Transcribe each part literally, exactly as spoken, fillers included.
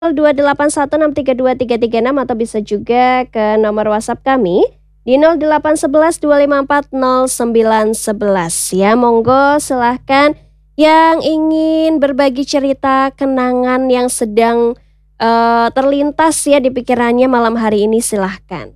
dua delapan satu enam tiga dua tiga tiga enam atau bisa juga ke nomor WhatsApp kami di nol delapan satu satu dua lima empat nol sembilan satu satu ya. Monggo silahkan yang ingin berbagi cerita kenangan yang sedang uh, terlintas ya di pikirannya malam hari ini, silahkan.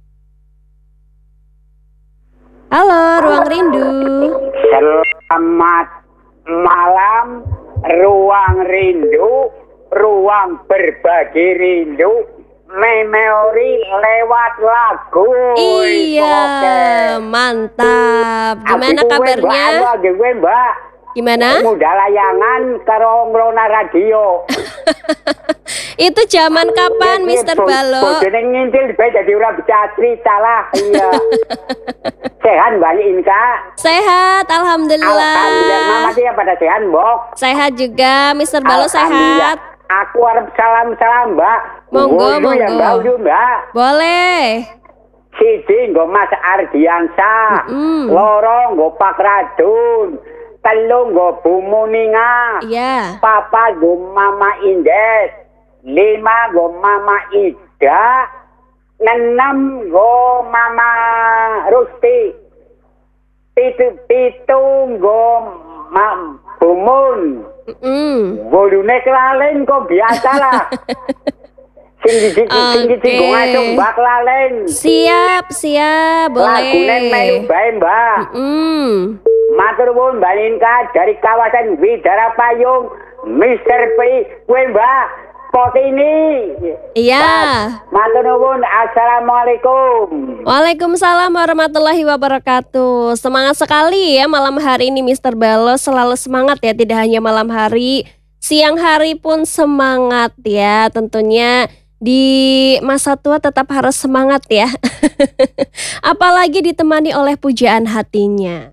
Halo Ruang Rindu. Selamat malam Ruang Rindu, ruang berbagi rindu, memori lewat lagu. Iya, mantap. Gimana Aku kabarnya? Mbak, gue Mbak. Gimana? Muda layangan karo ngrona radio. Itu zaman kapan, Mister Balo? Bojone ngintil bae dadi ora bisa cerita lah. Iya. Sehat Mbak Inka? Sehat, alhamdulillah. Alhamdulillah, Mama dia pada sehat, Mbok. Sehat juga, Mister Balo sehat. Aku harap salam-salam, Mbak. Monggo, Wudu ya, Mbak, monggo. wudu, Mbak. Boleh. Siji nggo Mas Ardiansa, Mm-mm. loro nggo Pak Radun, telu nggo Bu Muninga, Iya. papa nggo Mama Indes, lima nggo Mama Ida, enam nggo Mama Rusti, pitu pitu nggo Mam Bumun, Mm. bolune kelalen kok biasa lah. Sing sing sing sing Oke. ngajeng Mbak kelalen. Siap, siap, Lagune melu boleh. bae, Mbak. Mm. Matur nuwun Mbak Inka dari kawasan Widara Payung, Mister P. Kowe Mbak pot ini. Iya. Matur nuwun, assalamualaikum. Waalaikumsalam warahmatullahi wabarakatuh. Semangat sekali ya malam hari ini Mister Balo. Selalu semangat ya, tidak hanya malam hari, siang hari pun semangat ya. Tentunya di masa tua tetap harus semangat ya. Apalagi ditemani oleh pujaan hatinya.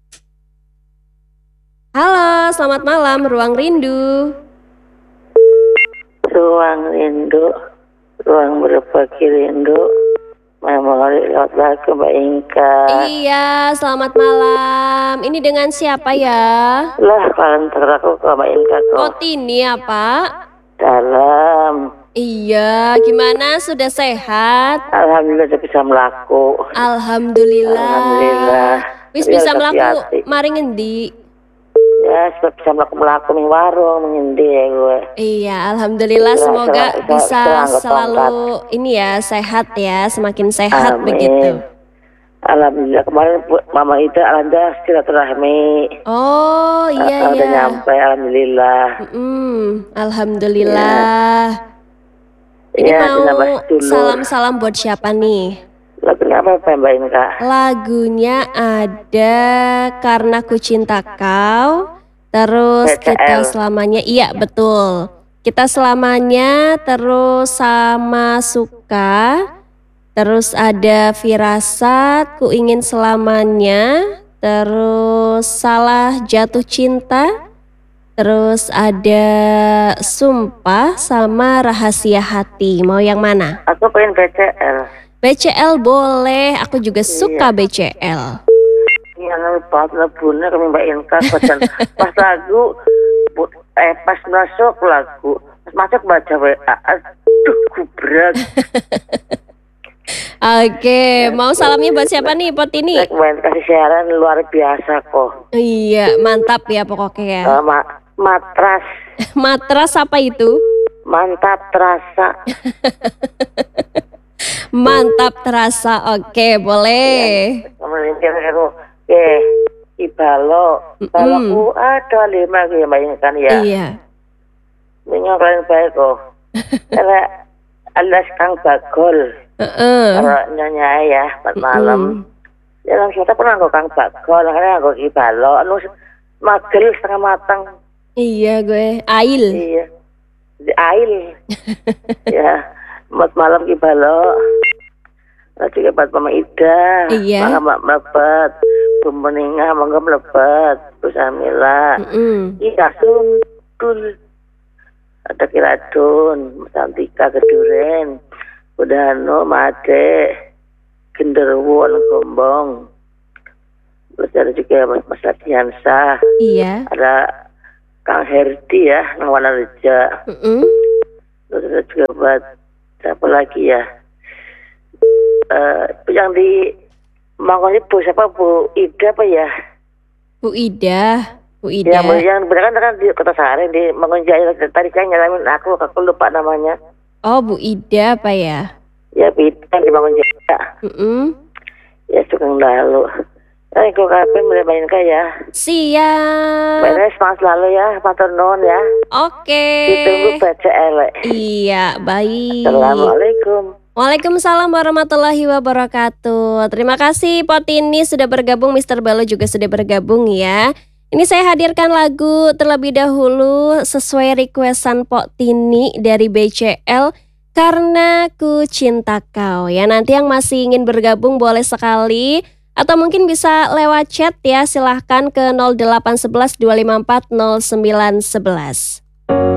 Halo, selamat malam Ruang Rindu. Ruang rindu, ruang berbagi rindu, memori lewat lagu Mbak Inka. Iya, selamat malam. Ini dengan siapa ya? Lah kalian teraku ke Mbak Inka kok. Pot ini ya Pak? Dalam, Iya, gimana? Sudah sehat? alhamdulillah sudah bisa melaku. Alhamdulillah. Alhamdulillah. Wis Ya, bisa tapi melaku hati. mari ngendi? Ya sudah bisa melaku melaku ning warung mengendi ya gue. Iya, alhamdulillah Ya, semoga serang- bisa serang ke selalu ini ya sehat ya, semakin sehat Amin. begitu. Alhamdulillah kemarin Bu- Mama Ida alhamdulillah silaturahmi. Oh, iya Ah, udah ya. nyampe alhamdulillah. Mm, alhamdulillah. Ini Ya, mau dinambah dulur. salam-salam buat siapa nih? Lagunya apa Pak Mbak Inka? Lagunya ada Karena Ku Cinta Kau, terus B C L. Kita Selamanya, iya betul. Kita Selamanya, terus Sama Suka, terus ada Firasat, Ku Ingin Selamanya, terus Salah Jatuh Cinta, terus ada Sumpah sama Rahasia Hati. Mau yang mana? Aku pengen B C L. B C L boleh, aku juga suka B C L. Iya lebat lebunnya kami Mbak Inka badan pas lagu bu- eh pas masuk lagu pas masuk baca W A aduh gubrak. Oke, mau salamnya buat siapa nih Pot ini? Saya kemarin kasih siaran luar biasa kok. Iya, mantap ya pokoknya ya. Eh, ma- matras Matras apa itu? mantap terasa. Mantap terasa. Oke, boleh. Kemudian aku eh ibalo baloku ada lima ya Mbak Inka ya. Iya. Ini kalian baik kok. Karena alias Kang Bagol. Heeh. Kalau nyonya ya, pada malam. Ya langsung kita pernah nggak Kang Bagol, karena nggak ibalo, anu magel setengah matang. Iya gue. Ail. Iya, di ail. Ya, mat malam ibalo. Nah juga buat Mama Ida, Iya. mangga mak melebat, pemeningah mangga melebat, terus Amila, Mm-mm. iya suntul, ada Kiradun, Santika Keduren, Udano, Made, Genderuwo, Gombong. Terus ada juga Mas Adiansa, Iya. ada Kang Herdi ya, nang Wanareja. Mm-mm. Terus terus juga buat siapa lagi ya? Eh, yang di Mangun Bu siapa Bu Ida apa ya? Bu Ida, Bu Yang Ida. yang benar kan kan di Kota Sari di Mangun Jaya tadi saya nyalamin aku aku lupa namanya. Oh, Bu Ida apa ya? Ya Bu Ida di Mangun Jaya. Mm-mm. Ya sugeng lalu. Eh kok kapan mulai main ya? Siap. Mainnya semangat selalu ya, matur nuwun ya. Oke. Ditunggu baca elek. Iya, baik. Assalamualaikum. Waalaikumsalam warahmatullahi wabarakatuh. Terima kasih Potini sudah bergabung, Mister Balo juga sudah bergabung ya. Ini saya hadirkan lagu terlebih dahulu sesuai requestan Potini dari B C L, Karena Ku Cinta Kau ya. Nanti yang masih ingin bergabung boleh sekali atau mungkin bisa lewat chat ya. Silahkan ke nol delapan satu satu dua lima empat nol sembilan satu satu.